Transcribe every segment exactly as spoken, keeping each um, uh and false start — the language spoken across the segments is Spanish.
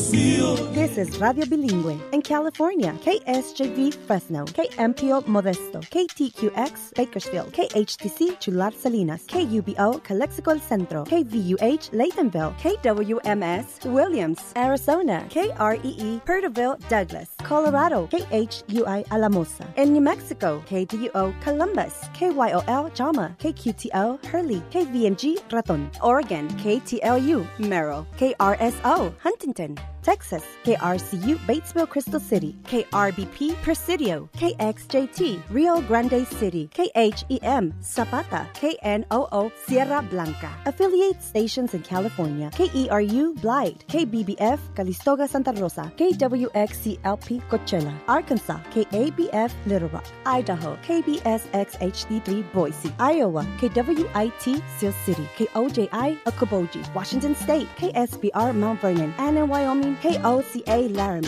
This is Radio Bilingüe in California. K S J V Fresno, K M P O Modesto, K T Q X Bakersfield, K H T C Chular Salinas, K U B O Calexico El Centro, K V U H Laytonville, K W M S Williams, Arizona, K R E E Perterville Douglas, Colorado, K H U I Alamosa. In New Mexico, K D U O Columbus, K Y O L Jama, K Q T O Hurley, K V M G Raton. Oregon, K T L U Merrill, K R S O Huntington. Texas, K R C U Batesville Crystal City, K R B P Presidio, K X J T Rio Grande City, K H E M Zapata, K N O O Sierra Blanca. Affiliate stations in California, K E R U Blythe, K B B F Calistoga Santa Rosa, K W X C L P Coachella, Arkansas, K A B F Little Rock, Idaho, K B S X H D three Boise, Iowa, K W I T Seal City, K O J I Okoboji, Washington State, K S B R Mount Vernon, and in Wyoming, K O C A Laramie.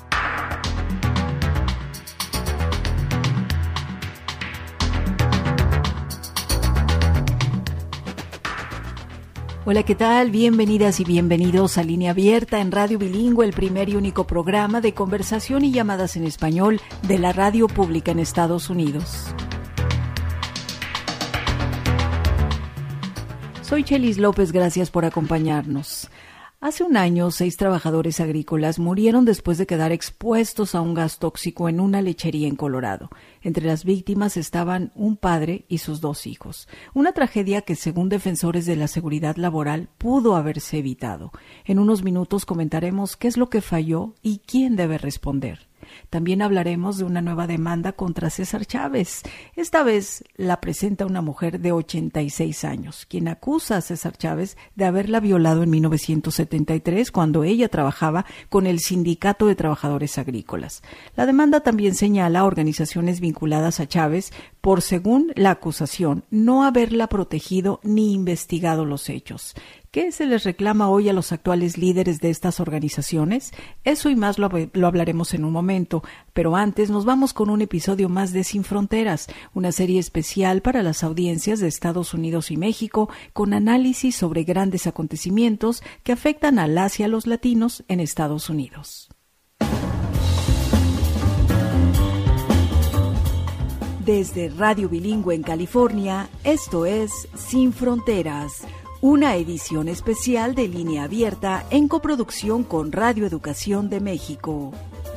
Hola, ¿qué tal? Bienvenidas y bienvenidos a Línea Abierta en Radio Bilingüe, el primer y único programa de conversación y llamadas en español de la radio pública en Estados Unidos. Soy Chelis López, gracias por acompañarnos. Hace un año, seis trabajadores agrícolas murieron después de quedar expuestos a un gas tóxico en una lechería en Colorado. Entre las víctimas estaban un padre y sus dos hijos. Una tragedia que, según defensores de la seguridad laboral, pudo haberse evitado. En unos minutos comentaremos qué es lo que falló y quién debe responder. También hablaremos de una nueva demanda contra César Chávez. Esta vez la presenta una mujer de ochenta y seis años, quien acusa a César Chávez de haberla violado en mil novecientos setenta y tres, cuando ella trabajaba con el Sindicato de Trabajadores Agrícolas. La demanda también señala a organizaciones vinculadas a Chávez por, según la acusación, no haberla protegido ni investigado los hechos. ¿Qué se les reclama hoy a los actuales líderes de estas organizaciones? Eso y más lo, lo hablaremos en un momento, pero antes nos vamos con un episodio más de Sin Fronteras, una serie especial para las audiencias de Estados Unidos y México, con análisis sobre grandes acontecimientos que afectan a las y a los latinos en Estados Unidos. Desde Radio Bilingüe en California, esto es Sin Fronteras, una edición especial de Línea Abierta en coproducción con Radio Educación de México.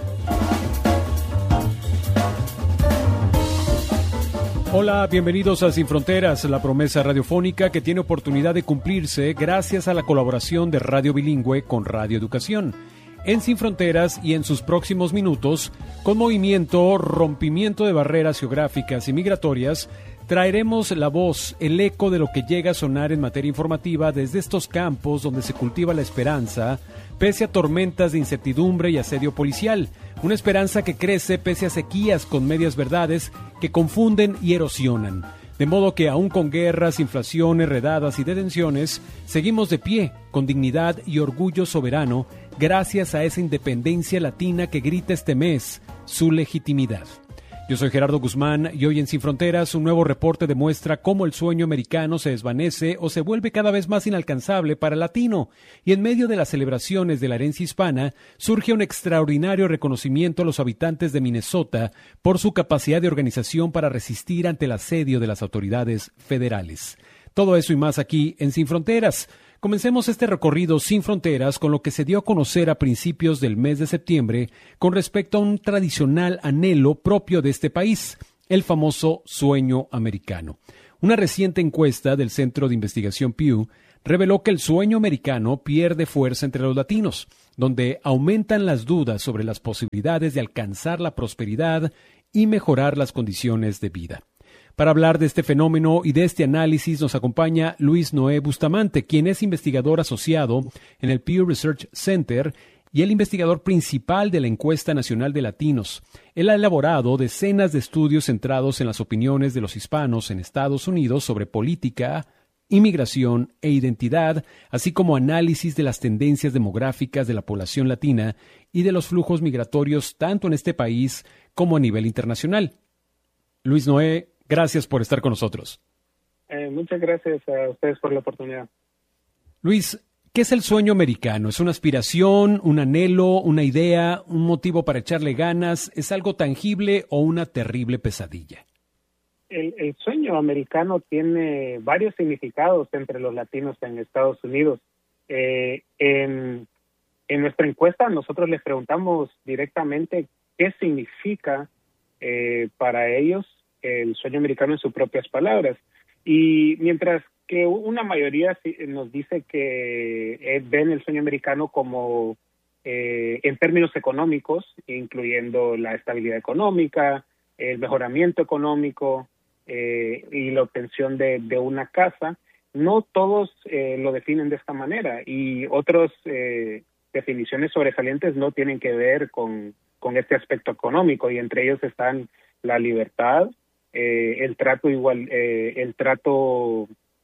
Hola, bienvenidos a Sin Fronteras, la promesa radiofónica que tiene oportunidad de cumplirse gracias a la colaboración de Radio Bilingüe con Radio Educación. En Sin Fronteras y en sus próximos minutos, con movimiento, rompimiento de barreras geográficas y migratorias, traeremos la voz, el eco de lo que llega a sonar en materia informativa desde estos campos donde se cultiva la esperanza, pese a tormentas de incertidumbre y asedio policial. Una esperanza que crece pese a sequías con medias verdades que confunden y erosionan. De modo que aún con guerras, inflaciones, redadas y detenciones, seguimos de pie, con dignidad y orgullo soberano, gracias a esa independencia latina que grita este mes su legitimidad. Yo soy Gerardo Guzmán y hoy en Sin Fronteras un nuevo reporte demuestra cómo el sueño americano se desvanece o se vuelve cada vez más inalcanzable para el latino, y en medio de las celebraciones de la herencia hispana surge un extraordinario reconocimiento a los habitantes de Minnesota por su capacidad de organización para resistir ante el asedio de las autoridades federales. Todo eso y más aquí en Sin Fronteras. Comencemos este recorrido sin fronteras con lo que se dio a conocer a principios del mes de septiembre con respecto a un tradicional anhelo propio de este país, el famoso sueño americano. Una reciente encuesta del Centro de Investigación Pew reveló que el sueño americano pierde fuerza entre los latinos, donde aumentan las dudas sobre las posibilidades de alcanzar la prosperidad y mejorar las condiciones de vida. Para hablar de este fenómeno y de este análisis nos acompaña Luis Noé Bustamante, quien es investigador asociado en el Pew Research Center y el investigador principal de la Encuesta Nacional de Latinos. Él ha elaborado decenas de estudios centrados en las opiniones de los hispanos en Estados Unidos sobre política, inmigración e identidad, así como análisis de las tendencias demográficas de la población latina y de los flujos migratorios tanto en este país como a nivel internacional. Luis Noé, gracias por estar con nosotros. Eh, muchas gracias a ustedes por la oportunidad. Luis, ¿Qué es el sueño americano? ¿Es una aspiración, un anhelo, una idea, un motivo para echarle ganas? ¿Es algo tangible o una terrible pesadilla? El, el sueño americano tiene varios significados entre los latinos en Estados Unidos. Eh, en, en nuestra encuesta nosotros les preguntamos directamente qué significa eh, para ellos el sueño americano en sus propias palabras. Y mientras que una mayoría nos dice que ven el sueño americano como eh, en términos económicos, incluyendo la estabilidad económica, el mejoramiento económico eh, y la obtención de, de una casa, no todos eh, lo definen de esta manera, y otras eh, definiciones sobresalientes no tienen que ver con, con este aspecto económico, y entre ellos están la libertad, eh, el trato igual, eh, el trato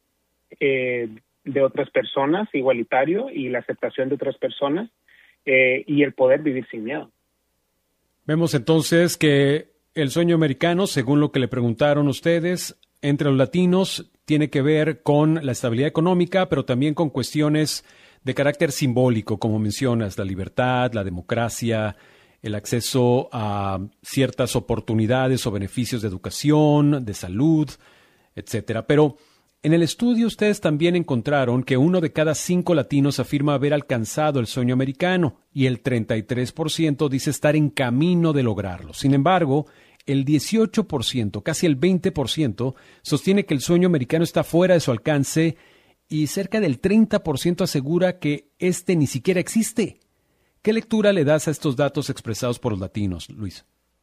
Eh, de otras personas, igualitario, y la aceptación de otras personas, eh, y el poder vivir sin miedo. Vemos entonces que el sueño americano, según lo que le preguntaron ustedes, entre los latinos tiene que ver con la estabilidad económica, pero también con cuestiones de carácter simbólico, como mencionas, la libertad, la democracia, el acceso a ciertas oportunidades o beneficios de educación, de salud, etcétera. Pero en el estudio ustedes también encontraron que uno de cada cinco latinos afirma haber alcanzado el sueño americano y el treinta y tres por ciento dice estar en camino de lograrlo. Sin embargo, el dieciocho por ciento, casi el veinte por ciento, sostiene que el sueño americano está fuera de su alcance y cerca del treinta por ciento asegura que este ni siquiera existe. ¿Qué lectura le das a estos datos expresados por los latinos, Luis?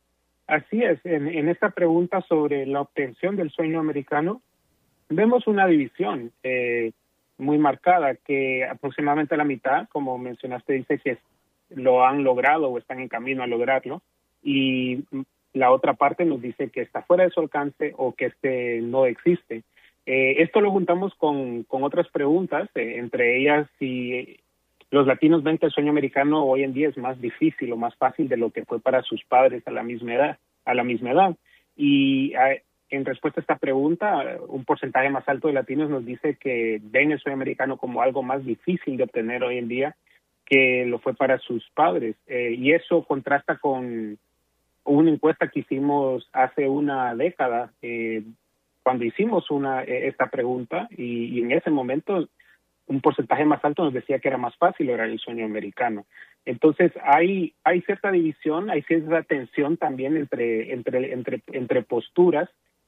Así es. En, en esta pregunta sobre la obtención del sueño americano, vemos una división eh, muy marcada, que aproximadamente la mitad, como mencionaste, dice que lo han logrado o están en camino a lograrlo, y la otra parte nos dice que está fuera de su alcance o que este no existe. Eh, esto lo juntamos con, con otras preguntas, eh, entre ellas si los latinos ven que el sueño americano hoy en día es más difícil o más fácil de lo que fue para sus padres a la misma edad. A la misma edad. Y eh, en respuesta a esta pregunta, un porcentaje más alto de latinos nos dice que ven el sueño americano como algo más difícil de obtener hoy en día que lo fue para sus padres. Eh, y eso contrasta con una encuesta que hicimos hace una década, eh, cuando hicimos una eh, esta pregunta, y, y en ese momento un porcentaje más alto nos decía que era más fácil lograr el sueño americano. Entonces hay hay cierta división, hay cierta tensión también entre entre entre entre posturas.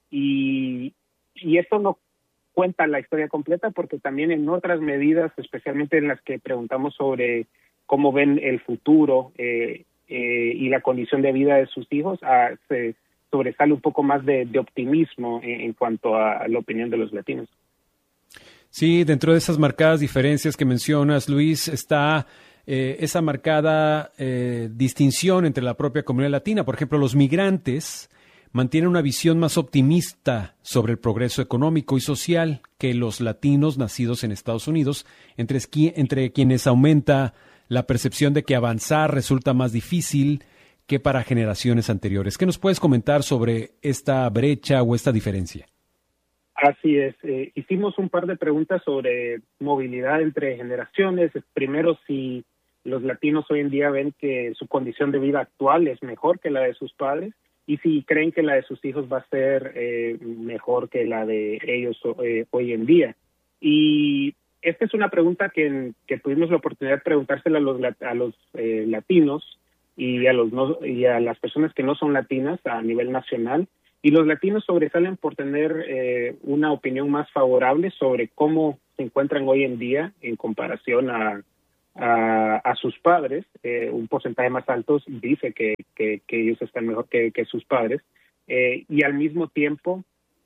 Y, y esto no cuenta la historia completa, porque también en otras medidas, especialmente en las que preguntamos sobre cómo ven el futuro eh, eh, y la condición de vida de sus hijos, ah, se sobresale un poco más de, de optimismo en, en cuanto a la opinión de los latinos. Sí, dentro de esas marcadas diferencias que mencionas, Luis, está eh, esa marcada eh, distinción entre la propia comunidad latina. Por ejemplo, los migrantes mantienen una visión más optimista sobre el progreso económico y social que los latinos nacidos en Estados Unidos, entre, entre quienes aumenta la percepción de que avanzar resulta más difícil que para generaciones anteriores. ¿Qué nos puedes comentar sobre esta brecha o esta diferencia? Así es. Eh, hicimos un par de preguntas sobre movilidad entre generaciones. Primero, si los latinos hoy en día ven que su condición de vida actual es mejor que la de sus padres, y si creen que la de sus hijos va a ser eh, mejor que la de ellos eh, hoy en día. Y esta es una pregunta que, que tuvimos la oportunidad de preguntársela a los, a los eh, latinos y a, los no, y a las personas que no son latinas a nivel nacional. Y los latinos sobresalen por tener eh, una opinión más favorable sobre cómo se encuentran hoy en día en comparación a A, a sus padres. Eh, un porcentaje más alto dice que, que, que ellos están mejor que, que sus padres, eh, y al mismo tiempo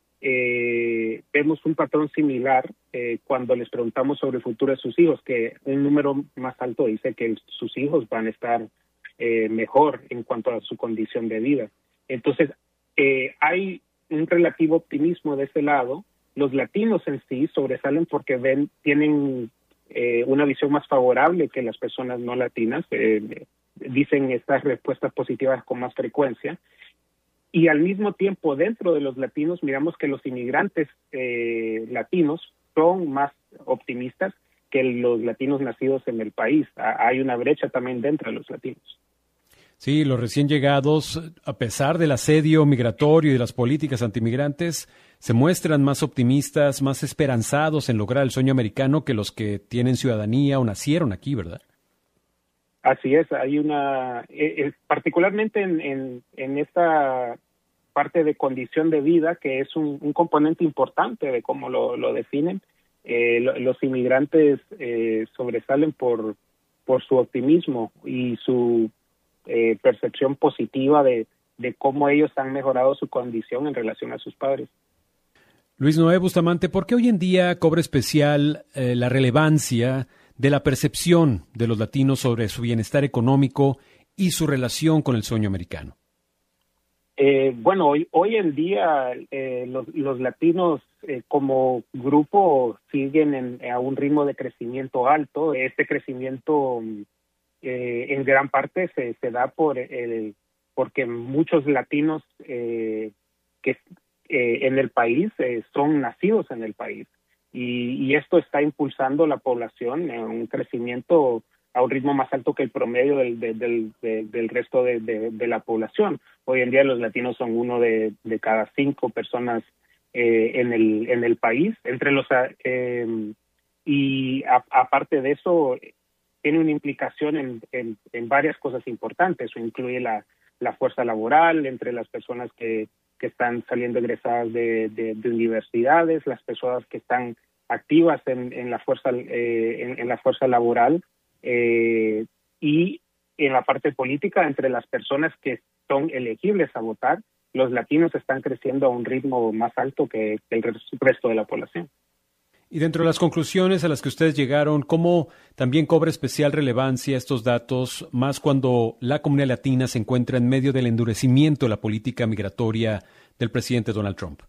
eh, vemos un patrón similar eh, cuando les preguntamos sobre el futuro de sus hijos, que un número más alto dice que sus hijos van a estar eh, mejor en cuanto a su condición de vida. Entonces eh, hay un relativo optimismo de ese lado. Los latinos en sí sobresalen porque ven tienen Eh, una visión más favorable que las personas no latinas, eh, dicen estas respuestas positivas con más frecuencia, y al mismo tiempo dentro de los latinos miramos que los inmigrantes eh, latinos son más optimistas, que los latinos nacidos en el país. Hay una brecha también dentro de los latinos. Sí, los recién llegados, a pesar del asedio migratorio y de las políticas antimigrantes, se muestran más optimistas, más esperanzados en lograr el sueño americano que los que tienen ciudadanía o nacieron aquí, ¿verdad? Así es, hay una, eh, particularmente en, en, en esta parte de condición de vida, que es un, un componente importante de cómo lo, lo definen. Eh, lo, los inmigrantes eh, sobresalen por, por su optimismo y su eh, percepción positiva de, de cómo ellos han mejorado su condición en relación a sus padres. Luis Noé Bustamante, ¿por qué hoy en día cobra especial eh, la relevancia de la percepción de los latinos sobre su bienestar económico y su relación con el sueño americano? Eh, bueno, hoy, hoy en día eh, los, los latinos eh, como grupo siguen en, a un ritmo de crecimiento alto. Este crecimiento eh, en gran parte se, se da por el, porque muchos latinos eh, que eh, en el país eh, son nacidos en el país y, y esto está impulsando la población en un crecimiento a un ritmo más alto que el promedio del, del, del, del resto de, de, de la población. Hoy en día los latinos son uno de, de cada cinco personas eh, en el en el país. Entre los eh, y a, aparte de eso tiene una implicación en, en, en varias cosas importantes. Eso incluye la, la fuerza laboral entre las personas que, que están saliendo egresadas de, de, de universidades, las personas que están activas en, en la fuerza eh, en, en la fuerza laboral. Eh, y en la parte política, entre las personas que son elegibles a votar, los latinos están creciendo a un ritmo más alto que el resto de la población. Y dentro de las conclusiones a las que ustedes llegaron, ¿cómo también cobra especial relevancia estos datos, más cuando la comunidad latina se encuentra en medio del endurecimiento de la política migratoria del presidente Donald Trump?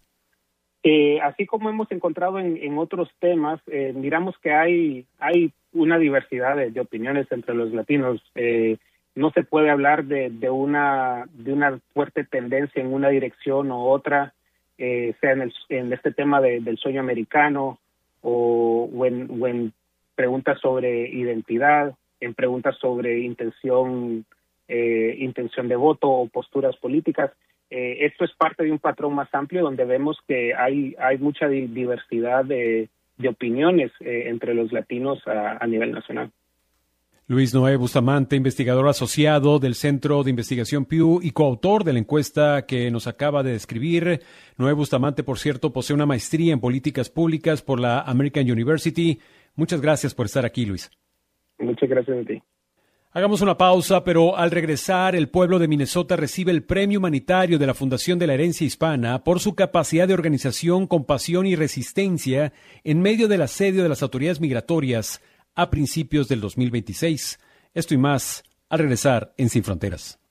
Eh, así como hemos encontrado en, en otros temas, eh, miramos que hay hay una diversidad de, de opiniones entre los latinos. Eh, no se puede hablar de, de una de una fuerte tendencia en una dirección u otra, eh, sea en, el, en este tema de, del sueño americano o, o, en, o en preguntas sobre identidad, en preguntas sobre intención eh, intención de voto o posturas políticas. Eh, esto es parte de un patrón más amplio donde vemos que hay hay mucha di- diversidad de, de opiniones eh, entre los latinos a, a nivel nacional. Luis Noé Bustamante, investigador asociado del Centro de Investigación Pew y coautor de la encuesta que nos acaba de describir. Noé Bustamante, por cierto, posee una maestría en políticas públicas por la American University. Muchas gracias por estar aquí, Luis. Muchas gracias a ti. Hagamos una pausa, pero al regresar, el pueblo de Minnesota recibe el premio humanitario de la Fundación de la Herencia Hispana por su capacidad de organización, compasión y resistencia en medio del asedio de las autoridades migratorias a principios del dos mil veintiséis. Esto y más al regresar en Sin Fronteras.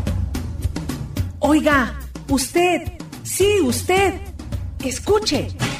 Oiga, usted, sí, usted, escuche.